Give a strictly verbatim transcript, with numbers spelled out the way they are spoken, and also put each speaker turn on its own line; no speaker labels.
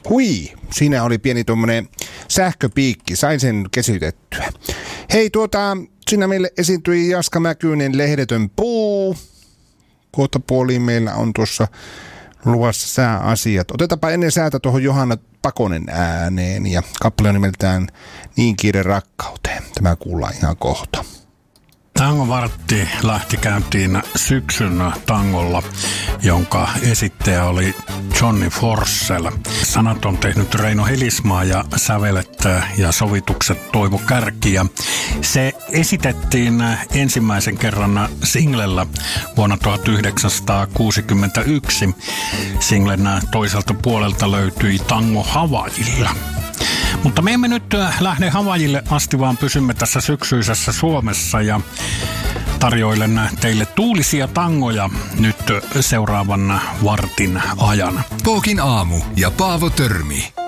Hui, siinä oli pieni tuommoinen sähköpiikki, sain sen kesytettyä. Hei, tuota, siinä meille esiintyi Jaska Mäkynen, Lehdetön puu. Kohta puoliin meillä on tuossa luvassa sääasiat. Otetaanpa ennen säätä tuohon Johanna Pakonen ääneen ja kappale on nimeltään Niin kiire rakkauteen. Tämä kuullaan ihan kohta.
Tangovartti lähti käyntiin syksyn tangolla, jonka esittäjä oli Johnny Forssell. Sanat on tehnyt Reino Helismaa ja sävelet ja sovitukset Toivo Kärki. Ja se esitettiin ensimmäisen kerran singlellä vuonna tuhatyhdeksänsataakuusikymmentäyksi. Singlen toiselta puolelta löytyi Tango Havaijilla. Mutta me emme nyt lähde Havaijille asti, vaan pysymme tässä syksyisessä Suomessa ja tarjoilen teille tuulisia tangoja nyt seuraavan vartin ajan.
Pookin aamu ja Paavo Törmi.